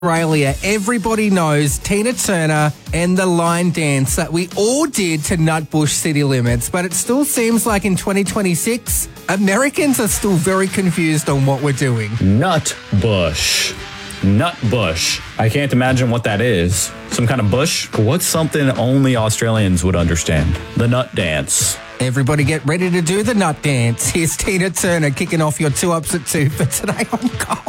Australia, everybody knows Tina Turner and the line dance that we all did to Nutbush City Limits, but it still seems like in 2026, Americans are still very confused on what we're doing. Nutbush. Nutbush. I can't imagine what that is. Some kind of bush? What's something only Australians would understand? The nut dance. Everybody get ready to do the nut dance. Here's Tina Turner kicking off your 2 Ups at 2 for today on Gold.